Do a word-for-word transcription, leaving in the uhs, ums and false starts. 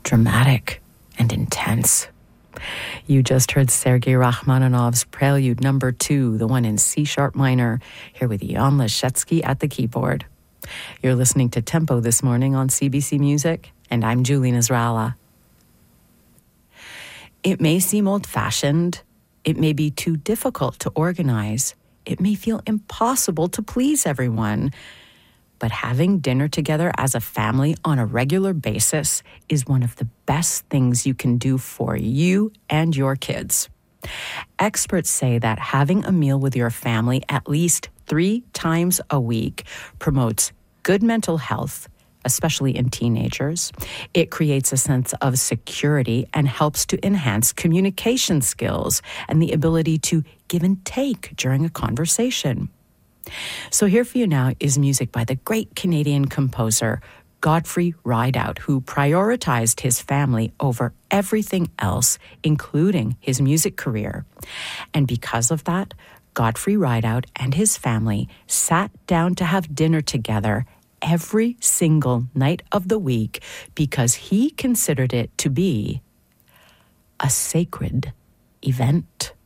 dramatic and intense. You just heard Sergei Rachmaninoff's Prelude number two, the one in C-sharp minor, here with Jan Leszecki at the keyboard. You're listening to Tempo this morning on C B C Music, and I'm Julie Nasrallah. It may seem old-fashioned. It may be too difficult to organize. It may feel impossible to please everyone. But having dinner together as a family on a regular basis is one of the best things you can do for you and your kids. Experts say that having a meal with your family at least three times a week promotes good mental health, especially in teenagers. It creates a sense of security and helps to enhance communication skills and the ability to give and take during a conversation. So here for you now is music by the great Canadian composer Godfrey Rideout, who prioritized his family over everything else, including his music career. And because of that, Godfrey Rideout and his family sat down to have dinner together every single night of the week because he considered it to be a sacred event.